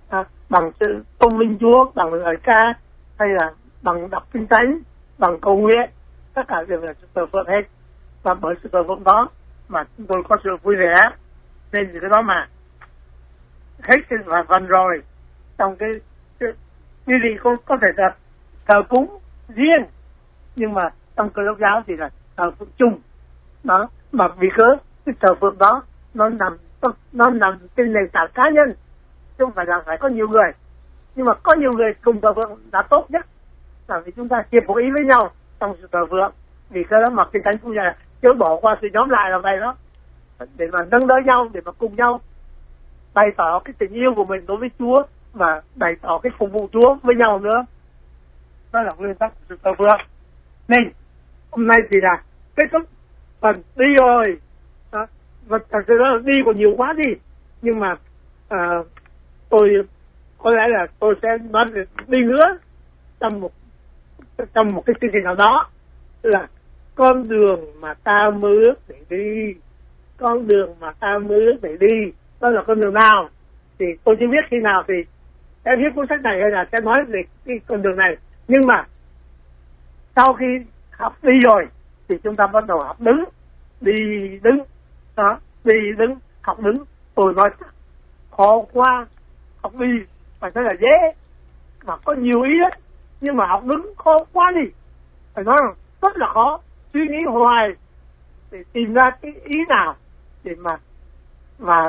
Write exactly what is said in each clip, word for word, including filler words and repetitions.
à, bằng sự tôn vinh Chúa, bằng lời ca, hay là bằng đọc kinh thánh, bằng cầu nguyện, tất cả đều là sự thờ phượng hết. Và bởi sự thờ phượng đó mà chúng tôi có sự vui vẻ, nên vì cái đó mà hết cái phần rồi. Trong cái quý vị có có thể là thờ cúng riêng, nhưng mà trong Cơ Đốc giáo thì là thờ phượng chung đó. Mà vì cớ cái thờ phượng đó nó nằm nó nằm trên nền tảng cá nhân, chứ không phải là phải có nhiều người. Nhưng mà có nhiều người cùng thờ phượng là tốt nhất, là vì chúng ta hiệp hội ý với nhau trong sự thờ phượng. Vì cái đó mà kinh thánh cũng là chớ bỏ qua sự nhóm lại là vậy đó, để mà nâng đỡ nhau, để mà cùng nhau bày tỏ cái tình yêu của mình đối với Chúa và bày tỏ cái phục vụ Chúa với nhau nữa. Đó là nguyên tắc của sự thờ phượng. Nên hôm nay thì là kết thúc phần đi rồi đó. Và thật sự đó đi còn nhiều quá đi, nhưng mà à, tôi có lẽ là tôi sẽ nói đi nữa trong một trong một cái chương trình nào đó, là con đường mà ta mơ ước để đi, con đường mà ta mơ ước để đi, đó là con đường nào thì tôi chưa biết khi nào thì sẽ viết cuốn sách này hay là sẽ nói về cái con đường này. Nhưng mà sau khi học đi rồi thì chúng ta bắt đầu học đứng, đi đứng đó, đi đứng, học đứng. Tôi nói khó quá, học đi phải nói là dễ mà có nhiều ý đấy, nhưng mà học đứng khó quá đi, phải nói là rất là khó, suy nghĩ hoài để tìm ra cái ý nào để mà mà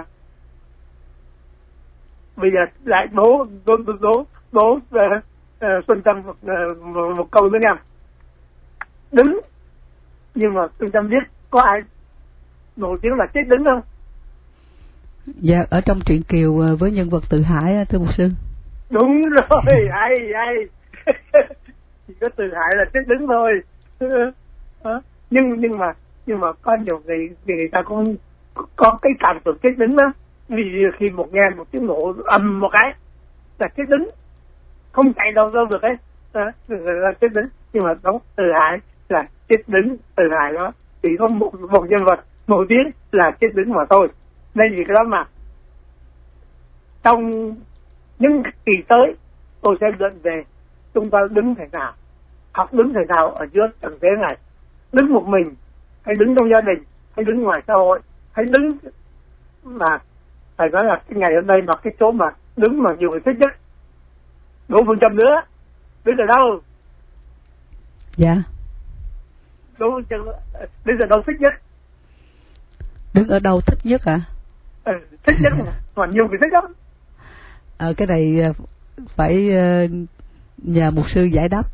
bây giờ lại đố đố đố đố, đố uh, uh, Xuân Tâm một, uh, một, một câu nữa nha. Đứng, nhưng mà Xuân Tâm biết có ai nổi tiếng là chết đứng không? Dạ, ở trong truyện Kiều với nhân vật Từ Hải, thưa mục sư. Đúng rồi, hay hay. Chỉ có Từ Hải là chết đứng thôi. Đó. Nhưng nhưng mà nhưng mà có nhiều người người ta cũng có cái cảm tưởng chết đứng đó. Vì khi một nghe một tiếng nổ ầm một cái là chết đứng, không chạy đâu đâu được ấy. Đó, là chết đứng. Nhưng mà đúng, Từ Hải là chết đứng. Từ Hải đó chỉ có một một nhân vật nổi tiếng là chết đứng mà thôi. Nên vì cái đó mà trong những kỳ tới tôi sẽ luận về chúng ta đứng thế nào, học đứng thế nào ở giữa trần thế này, đứng một mình hay đứng trong gia đình hay đứng ngoài xã hội, hay đứng mà phải nói là cái ngày hôm nay mà cái chỗ mà đứng mà nhiều người thích nhất. Đỗ Phương Trâm nữa, đứng ở đâu? Dạ, Đỗ Phương Trâm đứng ở đâu thích nhất? Đứng ở đâu thích nhất ạ? À? Ừ, thích nhất mà, mà nhiều người thích lắm. Ờ, cái này phải nhờ mục sư giải đáp.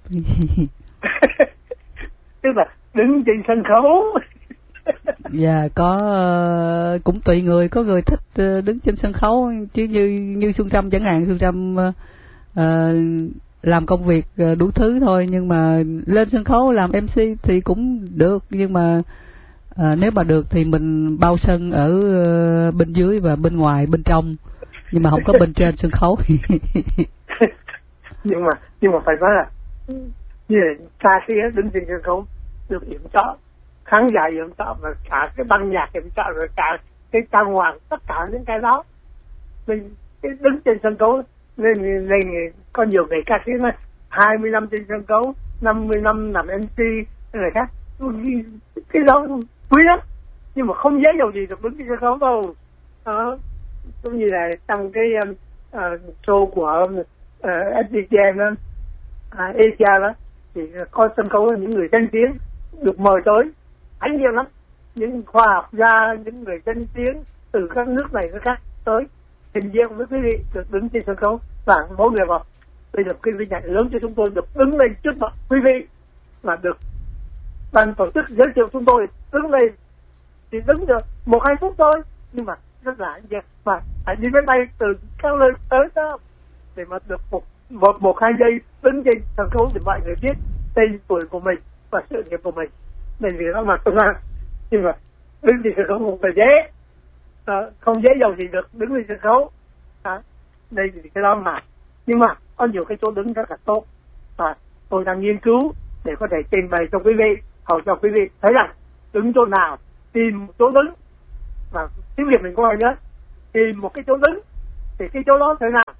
Tức là đứng trên sân khấu. Dạ, có cũng tùy người, có người thích đứng trên sân khấu, chứ như như Xuân Trâm chẳng hạn, Xuân Trâm uh, làm công việc đủ thứ thôi, nhưng mà lên sân khấu làm em xê thì cũng được, nhưng mà À, nếu mà được thì mình bao sân ở uh, bên dưới và bên ngoài, bên trong, nhưng mà không có bên trên sân khấu. nhưng mà nhưng mà phải nói là như ca sĩ đứng trên sân khấu được yểm trợ, khán giả yểm trợ, và cả cái ban nhạc yểm trợ, rồi cả cái trang hoàng, tất cả những cái đó mình cái đứng trên sân khấu. Nên nên có nhiều người ca sĩ nói hai mươi năm trên sân khấu, năm mươi năm làm em xê người khác, cái đó quý lắm, nhưng mà không dễ dầu gì được đứng trên sân khấu đâu. Đó, cũng như là trong cái uh, show của uh, ét đê giê đó, uh, Asia đó, thì có sân khấu những người danh tiếng được mời tới, anh nhiều lắm, những khoa học gia, những người danh tiếng từ các nước này nước khác tới trình diễn với quý vị, được đứng trên sân khấu. Và mỗi người vào đây được cái vinh hạnh lớn cho chúng tôi được đứng lên trước mặt quý vị, và được ban tổ chức giới thiệu chúng tôi đứng lên, chỉ đứng được một hai phút thôi, nhưng mà rất là anh mà phải đi máy bay từ các nơi tới đó để mà được một một một hai giây đứng trên sân khấu để mọi người biết tên tuổi của mình và sự nghiệp của mình. Nên vì đó mà tôi nói, nhưng mà đứng trên sân khấu không phải dễ, à, không dễ dầu gì được đứng lên sân khấu. À, đây thì cái đó mà, nhưng mà có nhiều cái chỗ đứng rất là tốt, và tôi đang nghiên cứu để có thể trình bày cho quý vị, hầu cho quý vị thấy rằng đứng chỗ nào, tìm một chỗ đứng, và tiếng Việt mình có ai nhớ, tìm một cái chỗ đứng thì cái chỗ đó thế nào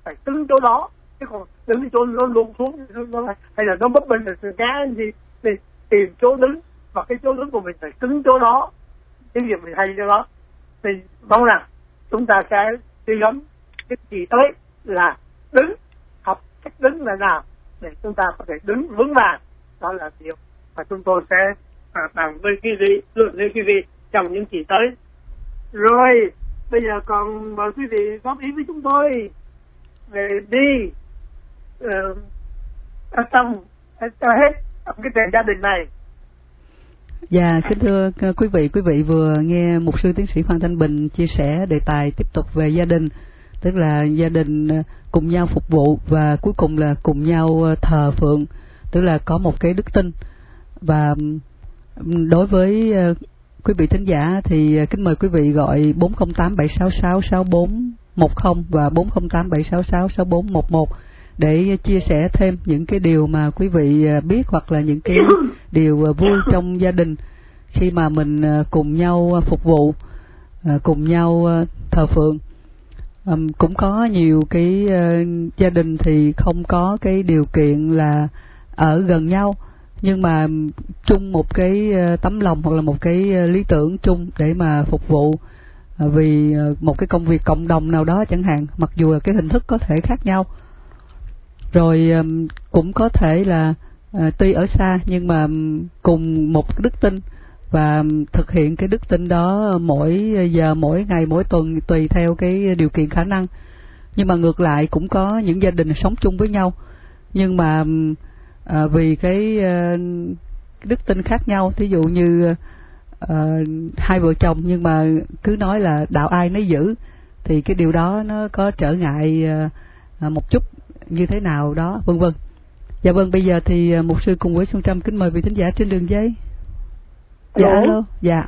phải đứng chỗ đó, chứ còn đứng chỗ nó luôn xuống nó hay là nó bấp bênh là sự cá gì thì tìm chỗ đứng, và cái chỗ đứng của mình phải cứng chỗ đó, cái việc mình hay cho đó. Thì mong rằng chúng ta sẽ suy gẫm cái gì tới là đứng, học cách đứng là nào để chúng ta có thể đứng vững vàng. Đó là điều mà chúng tôi sẽ à, bàn với quý vị, luận với quý vị trong những kỳ tới. Rồi bây giờ còn mời quý vị góp ý với chúng tôi về đi uh, xong cho hết cái chuyện gia đình này. Dạ, kính thưa quý vị, quý vị vừa nghe mục sư tiến sĩ Phan Thanh Bình chia sẻ đề tài tiếp tục về gia đình, tức là gia đình cùng nhau phục vụ và cuối cùng là cùng nhau thờ phượng, tức là có một cái đức tin. Và đối với quý vị thính giả thì kính mời quý vị gọi bốn không tám bảy sáu sáu sáu bốn một không và bốn không tám bảy sáu sáu sáu bốn một một để chia sẻ thêm những cái điều mà quý vị biết, hoặc là những cái điều vui trong gia đình khi mà mình cùng nhau phục vụ, cùng nhau thờ phượng. Um, cũng có nhiều cái uh, gia đình thì không có cái điều kiện là ở gần nhau, nhưng mà chung một cái uh, tấm lòng hoặc là một cái uh, lý tưởng chung để mà phục vụ uh, vì uh, một cái công việc cộng đồng nào đó chẳng hạn, mặc dù là cái hình thức có thể khác nhau. Rồi um, cũng có thể là uh, tuy ở xa nhưng mà um, cùng một đức tin và thực hiện cái đức tin đó mỗi giờ, mỗi ngày, mỗi tuần tùy theo cái điều kiện khả năng. Nhưng mà ngược lại cũng có những gia đình sống chung với nhau, nhưng mà à, vì cái à, đức tin khác nhau, thí dụ như à, hai vợ chồng nhưng mà cứ nói là đạo ai nấy giữ, thì cái điều đó nó có trở ngại à, một chút như thế nào đó, vân vân. Dạ vâng, bây giờ thì mục sư cùng với Xuân Trâm kính mời vị thính giả trên đường dây. Dạ, alo. Dạ.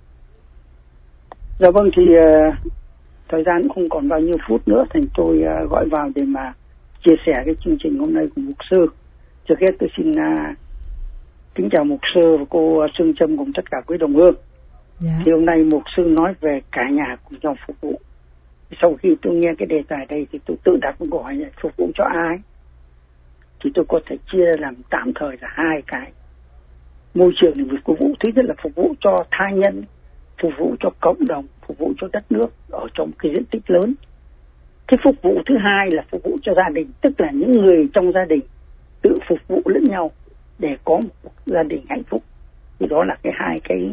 Dạ vâng, thì uh, thời gian cũng không còn bao nhiêu phút nữa, thành tôi uh, gọi vào để mà chia sẻ cái chương trình hôm nay của mục sư. Trước hết tôi xin uh, kính chào mục sư và cô Xuân Trâm cùng tất cả quý đồng hương. Dạ. Thì hôm nay mục sư nói về cả nhà cùng nhau phục vụ. Sau khi tôi nghe cái đề tài đây thì tôi tự đặt một câu hỏi này, phục vụ cho ai? Thì tôi có thể chia làm tạm thời là hai cái môi trường để phục vụ. Thứ nhất là phục vụ cho tha nhân, phục vụ cho cộng đồng, phục vụ cho đất nước ở trong cái diện tích lớn. Cái phục vụ thứ hai là phục vụ cho gia đình, tức là những người trong gia đình tự phục vụ lẫn nhau để có một gia đình hạnh phúc. Thì đó là cái hai cái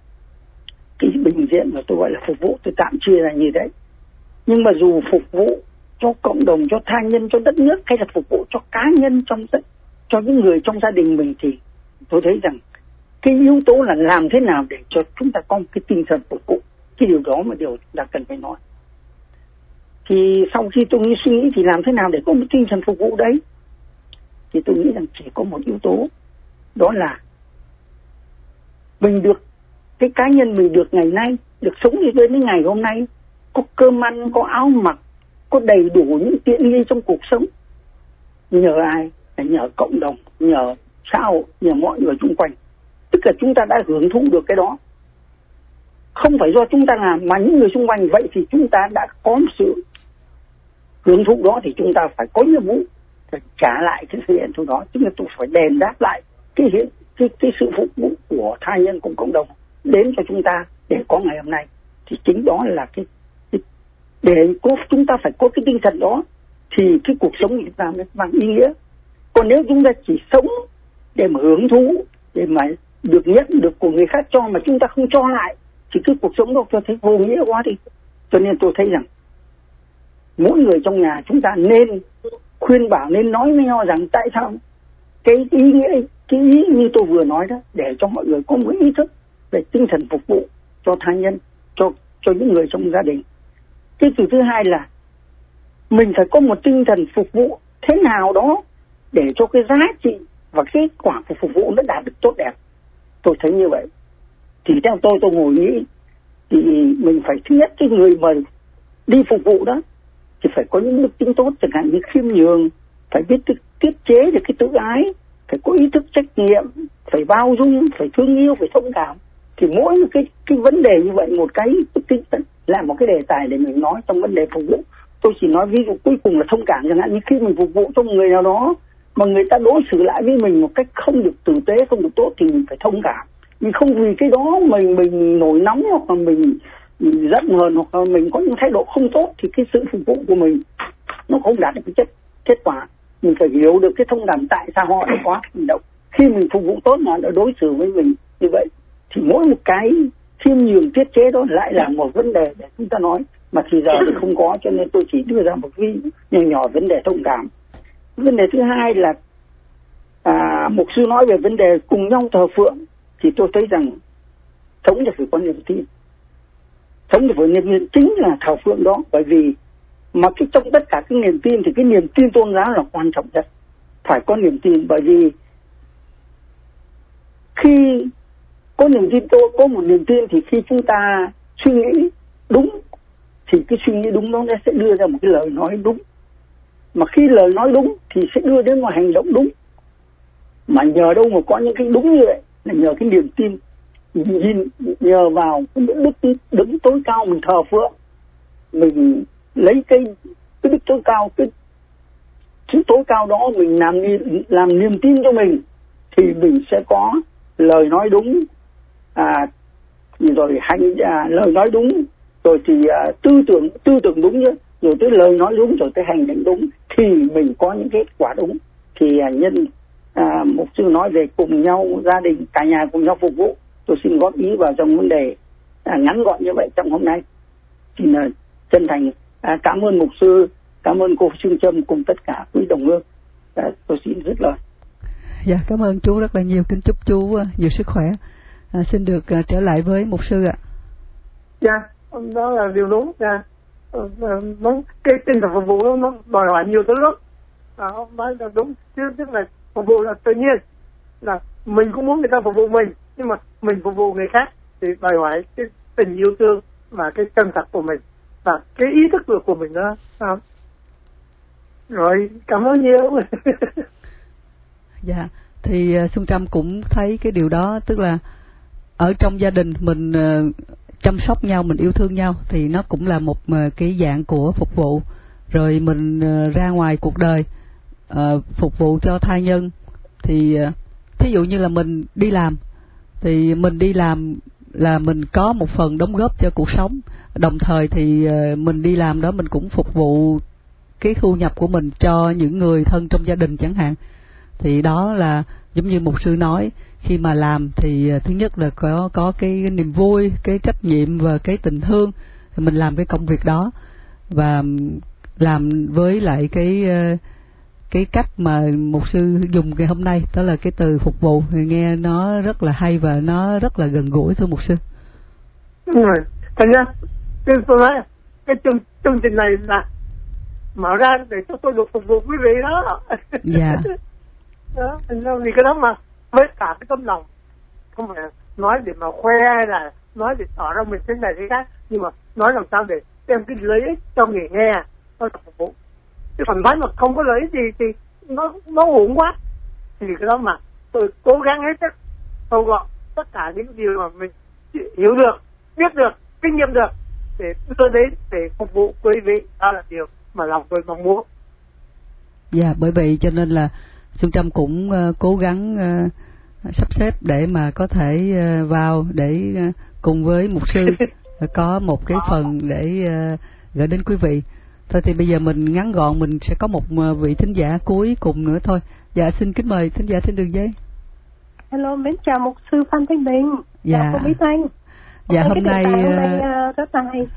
cái bình diện mà tôi gọi là phục vụ, tôi tạm chia ra như đấy. Nhưng mà dù phục vụ cho cộng đồng, cho tha nhân, cho đất nước, hay là phục vụ cho cá nhân, trong cho những người trong gia đình mình, thì tôi thấy rằng cái yếu tố là làm thế nào để cho chúng ta có một cái tinh thần phục vụ. Cái điều đó mà điều chúng ta cần phải nói. Thì sau khi tôi nghĩ suy nghĩ thì làm thế nào để có một tinh thần phục vụ đấy, thì tôi nghĩ rằng chỉ có một yếu tố, đó là mình được, cái cá nhân mình được ngày nay, được sống như đến ngày hôm nay, có cơm ăn, có áo mặc, có đầy đủ những tiện nghi trong cuộc sống. Nhờ ai? Là nhờ cộng đồng, nhờ xã hội, nhờ mọi người xung quanh. Tức là chúng ta đã hưởng thụ được cái đó. Không phải do chúng ta làm, mà những người xung quanh. Vậy thì chúng ta đã có một sự hưởng thụ đó, thì chúng ta phải có nhiệm vụ phải trả lại cái sự hiện thụ đó. Tức là tôi phải đền đáp lại cái, hiện, cái, cái sự phục vụ của tha nhân cùng cộng đồng đến cho chúng ta để có ngày hôm nay. Thì chính đó là cái, cái để có, chúng ta phải có cái tinh thần đó thì cái cuộc sống của chúng ta mới mang ý nghĩa. Còn nếu chúng ta chỉ sống để mà hưởng thụ, để mà được nhận được của người khác cho mà chúng ta không cho lại, thì cái cuộc sống đó tôi thấy vô nghĩa quá đi. Cho nên tôi thấy rằng mỗi người trong nhà chúng ta nên khuyên bảo, nên nói với nhau rằng tại sao cái ý nghĩa, cái ý như tôi vừa nói đó, để cho mọi người có một ý thức về tinh thần phục vụ cho tha nhân, cho cho những người trong gia đình. Cái từ thứ hai là mình phải có một tinh thần phục vụ thế nào đó để cho cái giá trị và kết quả của phục vụ nó đạt được tốt đẹp. Tôi thấy như vậy. Thì theo tôi, tôi ngồi nghĩ thì mình phải, thứ nhất, cái người mà đi phục vụ đó thì phải có những đức tính tốt, chẳng hạn như khiêm nhường, phải biết tiết chế được cái tự ái, phải có ý thức trách nhiệm, phải bao dung, phải thương yêu, phải thông cảm. Thì mỗi một cái cái vấn đề như vậy, một cái là một cái đề tài để mình nói trong vấn đề phục vụ. tôi chỉ nói ví dụ cuối cùng là thông cảm, chẳng hạn như khi mình phục vụ cho một người nào đó mà người ta đối xử lại với mình một cách không được tử tế, không được tốt thì mình phải thông cảm. Mình không vì cái đó mình mình nổi nóng hoặc là mình, mình giận hờn hoặc là mình có những thái độ không tốt thì cái sự phục vụ của mình nó không đạt được cái chất kết quả. Mình phải hiểu được cái thông cảm tại sao họ đã có hành động. Khi mình phục vụ tốt mà họ đã đối xử với mình như vậy thì mỗi một cái khiêm nhường tiết chế đó lại là một vấn đề để chúng ta nói, mà thì giờ thì không có, cho nên tôi chỉ đưa ra một ví nhỏ nhỏ vấn đề thông cảm. Vấn đề thứ hai là à, mục sư nói về vấn đề cùng nhau thờ phượng, thì tôi thấy rằng sống thì phải có niềm tin, sống thì phải niềm tin chính là thờ phượng đó. Bởi vì mà cái trong tất cả cái niềm tin thì cái niềm tin tôn giáo là quan trọng nhất, phải có niềm tin. Bởi vì khi có niềm tin, tôi có một niềm tin thì khi chúng ta suy nghĩ đúng thì cái suy nghĩ đúng đó nó sẽ đưa ra một cái lời nói đúng, mà khi lời nói đúng thì sẽ đưa đến một hành động đúng. Mà nhờ đâu mà có những cái đúng như vậy là nhờ cái niềm tin, nhìn nhờ vào cái đức đứng tối cao mình thờ phượng, mình lấy cái cái đức tối cao, cái chữ tối cao đó mình làm làm niềm tin cho mình thì mình sẽ có lời nói đúng, à, rồi hành à, lời nói đúng, rồi thì à, tư tưởng tư tưởng đúng nhé, rồi tới lời nói đúng, rồi tới hành động đúng thì mình có những kết quả đúng. Thì à, nhân à, mục sư nói về cùng nhau gia đình cả nhà cùng nhau phục vụ, tôi xin góp ý vào trong vấn đề à, ngắn gọn như vậy trong hôm nay. Xin à, chân thành à, cảm ơn mục sư, cảm ơn cô Phương Trâm cùng tất cả quý đồng hương. À, tôi xin dứt lời. Dạ, cảm ơn chú rất là nhiều, kính chúc chú uh, nhiều sức khỏe. À, xin được uh, trở lại với mục sư ạ. Dạ, đó là điều đúng. Dạ, nó cái tinh thần phục vụ nó, nó đòi hỏi nhiều thứ lắm. À, ông nói là đúng, chứ tức là phục vụ là tự nhiên, là mình cũng muốn người ta phục vụ mình, nhưng mà mình phục vụ người khác thì đòi hỏi cái tình yêu thương và cái chân thật của mình và cái ý thức được của mình đó. À. Rồi, cảm ơn nhiều. Dạ, thì uh, Xuân Trâm cũng thấy cái điều đó, tức là ở trong gia đình mình uh, chăm sóc nhau, mình yêu thương nhau thì nó cũng là một uh, cái dạng của phục vụ. Rồi mình uh, ra ngoài cuộc đời uh, phục vụ cho tha nhân, thì uh, thí dụ như là mình đi làm thì mình đi làm là mình có một phần đóng góp cho cuộc sống, đồng thời thì uh, mình đi làm đó mình cũng phục vụ cái thu nhập của mình cho những người thân trong gia đình chẳng hạn. Thì đó là giống như mục sư nói, khi mà làm thì thứ nhất là có có cái niềm vui, cái trách nhiệm và cái tình thương, mình làm cái công việc đó và làm với lại cái cái cách mà mục sư dùng ngày hôm nay, đó là cái từ phục vụ, thì nghe nó rất là hay và nó rất là gần gũi, thưa mục sư. Đúng rồi, thành ra cái tôi nói cái chương chương trình này là mở ra để cho tôi được phục vụ quý vị đó. Dạ. Đó, vì cái đó mà với cả cái tấm lòng, không phải nói để mà khoe hay là nói để tỏ ra mình thế này thế khác, nhưng mà nói làm sao để đem cái lợi ích cho người nghe tôi phục vụ. Chứ còn nói mà không có lợi ích gì thì nó nó uổng quá. Thì cái đó mà tôi cố gắng hết sức thâu gọn tất cả những điều mà mình hiểu được, biết được, kinh nghiệm được để tôi đến để phục vụ quý vị. Đó là điều mà lòng tôi mong muốn. Dạ, bởi vậy cho nên là Xuân Trâm cũng uh, cố gắng uh, sắp xếp để mà có thể uh, vào để uh, cùng với mục sư uh, có một cái phần để uh, gửi đến quý vị. Thôi thì bây giờ mình ngắn gọn, mình sẽ có một uh, vị thính giả cuối cùng nữa thôi. Dạ, xin kính mời thính giả trên đường dây. Hello, mến chào mục sư Phan Thanh Bình. Dạ. Chào cô Bí Thanh. Dạ, hôm nay, hôm nay uh... uh, rất là hay.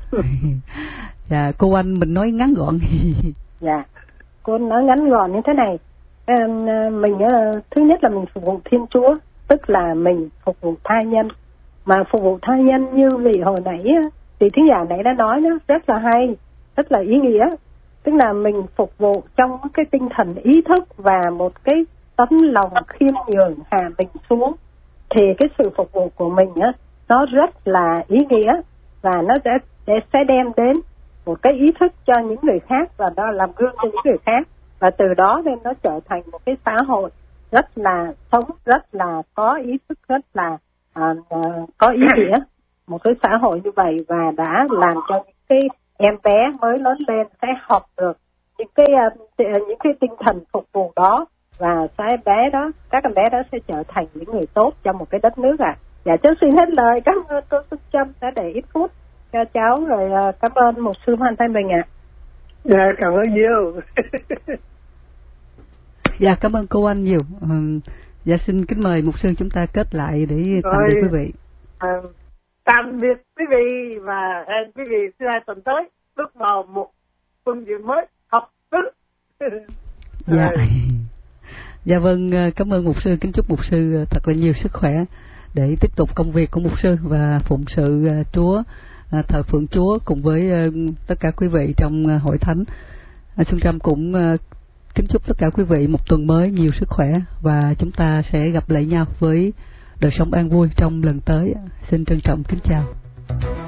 Dạ, cô Anh mình nói ngắn gọn. Dạ, cô nói ngắn gọn như thế này. À, mình uh, thứ nhất là mình phục vụ Thiên Chúa, tức là mình phục vụ tha nhân. Mà phục vụ tha nhân như vị hồi nãy thì thính giả nãy đã nói đó, rất là hay, rất là ý nghĩa. Tức là mình phục vụ trong cái tinh thần ý thức và một cái tấm lòng khiêm nhường hạ mình xuống, thì cái sự phục vụ của mình á nó rất là ý nghĩa và nó sẽ sẽ, sẽ đem đến một cái ý thức cho những người khác và đó làm gương cho những người khác, và từ đó nên nó trở thành một cái xã hội rất là sống, rất là có ý thức, rất là à, à, có ý nghĩa, một cái xã hội như vậy, và đã làm cho những cái em bé mới lớn lên sẽ học được những cái những cái tinh thần phục vụ đó, và cái bé đó, các em bé đó sẽ trở thành những người tốt trong một cái đất nước à. Dạ cháu xin hết lời, cảm ơn cô Xuân Trâm đã để ít phút cho cháu, rồi cảm ơn mục sư Phan Thanh Bình ạ. Dạ cảm ơn nhiều. Dạ cảm ơn cô Anh nhiều. Ừ, dạ xin kính mời mục sư chúng ta kết lại để tạm biệt quý vị. À, tạm biệt quý vị và hẹn quý vị thứ hai tuần tới bước vào một phương diện mới học thức. Dạ. Dạ vâng, cảm ơn mục sư, kính chúc mục sư thật là nhiều sức khỏe để tiếp tục công việc của mục sư và phụng sự Chúa, thờ phượng Chúa cùng với tất cả quý vị trong hội thánh. Xuân Trâm cũng kính chúc tất cả quý vị một tuần mới nhiều sức khỏe, và chúng ta sẽ gặp lại nhau với đời sống an vui trong lần tới. Xin trân trọng kính chào.